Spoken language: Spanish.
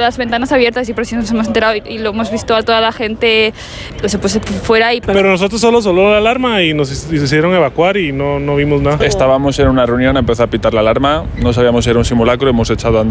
las ventanas abiertas y por si nos hemos enterado y lo hemos visto a toda la gente pues fuera. Pero nosotros solo sonó la alarma y nos hicieron evacuar y no vimos nada. Estábamos en una reunión, empezó a pitar la alarma, no sabíamos si era un simulacro, hemos echado a andar